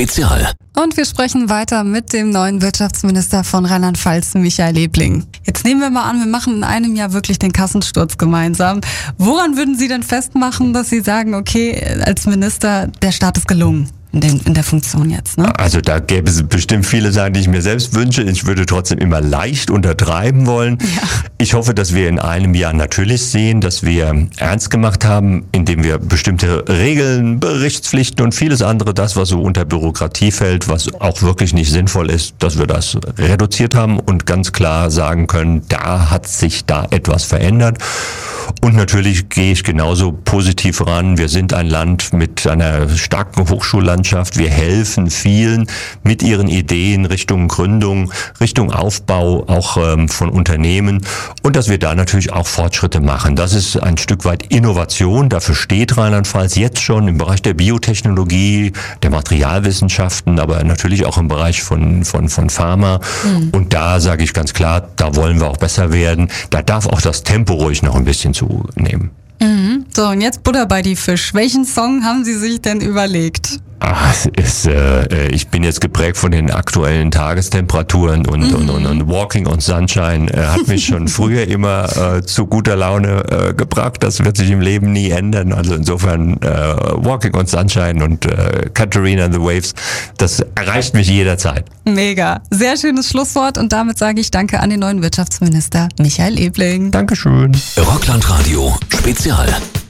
Spezial. Und wir sprechen weiter mit dem neuen Wirtschaftsminister von Rheinland-Pfalz, Michael Lebling. Jetzt nehmen wir mal an, wir machen in einem Jahr wirklich den Kassensturz gemeinsam. Woran würden Sie denn festmachen, dass Sie sagen, okay, als Minister, der Start ist gelungen? In der Funktion jetzt, ne? Also da gäbe es bestimmt viele Sachen, die ich mir selbst wünsche. Ich würde trotzdem immer leicht untertreiben wollen. Ja. Ich hoffe, dass wir in einem Jahr natürlich sehen, dass wir ernst gemacht haben, indem wir bestimmte Regeln, Berichtspflichten und vieles andere, das, was so unter Bürokratie fällt, was auch wirklich nicht sinnvoll ist, dass wir das reduziert haben und ganz klar sagen können, da hat sich da etwas verändert. Und natürlich gehe ich genauso positiv ran. Wir sind ein Land mit einer starken Hochschullandschaft. Wir helfen vielen mit ihren Ideen Richtung Gründung, Richtung Aufbau auch von Unternehmen. Und dass wir da natürlich auch Fortschritte machen. Das ist ein Stück weit Innovation. Dafür steht Rheinland-Pfalz jetzt schon im Bereich der Biotechnologie, der Materialwissenschaften, aber natürlich auch im Bereich von Pharma. Und da sage ich ganz klar, da wollen wir auch besser werden. Da darf auch das Tempo ruhig noch ein bisschen zunehmen. So, und jetzt Butter bei die Fisch. Welchen Song haben Sie sich denn überlegt? Ich bin jetzt geprägt von den aktuellen Tagestemperaturen und Walking on Sunshine hat mich schon früher immer zu guter Laune gebracht. Das wird sich im Leben nie ändern. Also insofern Walking on Sunshine und Katharina and the Waves, das erreicht mich jederzeit. Mega. Sehr schönes Schlusswort und damit sage ich Danke an den neuen Wirtschaftsminister Michael Lebling. Dankeschön. Rockland Radio Spezial.